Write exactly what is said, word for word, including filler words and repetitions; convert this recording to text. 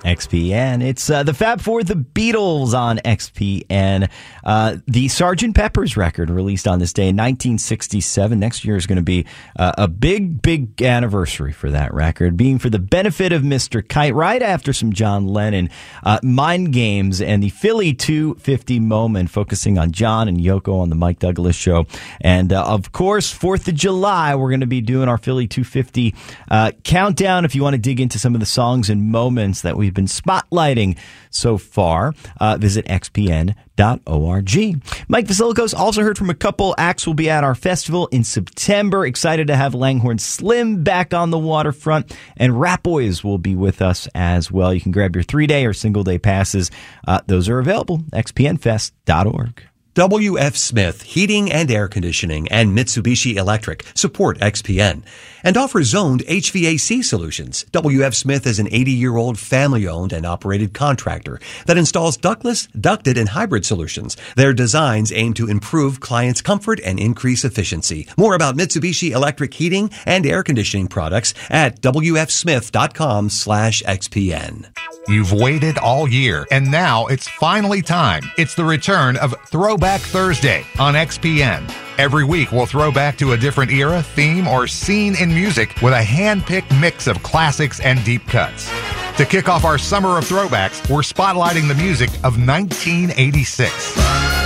X P N. It's uh, the Fab Four, the Beatles on X P N. Uh, the Sergeant Pepper's record released on this day in nineteen sixty-seven. Next year is going to be uh, a big, big anniversary for that record, being for the benefit of Mister Kite, right after some John Lennon. Uh, Mind Games and the Philly two fifty moment, focusing on John and Yoko on the Mike Douglas Show. And, uh, of course, fourth of July, we're going to be doing our Philly two fifty uh, countdown. If you want to dig into some of the songs and moments that we've been spotlighting so far, uh, visit x p n dot org. Mike Vasilikos also heard from a couple acts will be at our festival in September. Excited to have Langhorne Slim back on the waterfront, and Rat Boys will be with us as well. You can grab your three-day or single-day passes. Uh, those are available, x p n fest dot org. W F. Smith Heating and Air Conditioning and Mitsubishi Electric support X P N and offer zoned H V A C solutions. W F. Smith is an eighty-year-old family-owned and operated contractor that installs ductless, ducted, and hybrid solutions. Their designs aim to improve clients' comfort and increase efficiency. More about Mitsubishi Electric Heating and Air Conditioning products at w f smith dot com slash x p n. You've waited all year, and now it's finally time. It's the return of Throwback Thursday on X P N. Every week, we'll throw back to a different era, theme, or scene in music with a hand-picked mix of classics and deep cuts. To kick off our summer of throwbacks, we're spotlighting the music of nineteen eighty-six.